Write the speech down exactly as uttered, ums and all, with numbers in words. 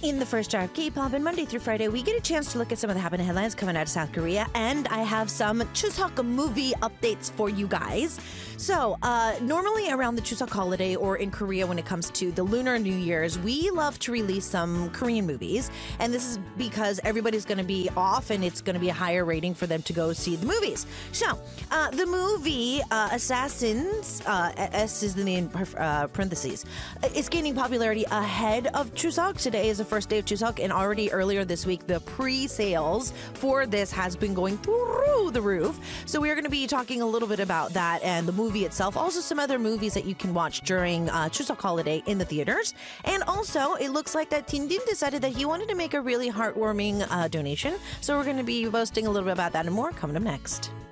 In the first jar of K-pop, and Monday through Friday, we get a chance to look at some of the happening headlines coming out of South Korea, and I have some Chuseok movie updates for you guys. So, uh, normally around the Chuseok holiday or in Korea when it comes to the Lunar New Year's, we love to release some Korean movies, and this is because everybody's going to be off and it's going to be a higher rating for them to go see the movies. So, uh, the movie uh, Assassins, uh, S is the name, uh, parentheses, is gaining popularity ahead of Chuseok. Today is the first day of Chuseok, and already earlier this week, the pre-sales for this has been going through the roof. So we're going to be talking a little bit about that and the movie itself. Also, some other movies that you can watch during uh, Chuseok holiday in the theaters. And also, it looks like that Tindin decided that he wanted to make a really heartwarming uh, donation. So we're going to be boasting a little bit about that and more coming up next.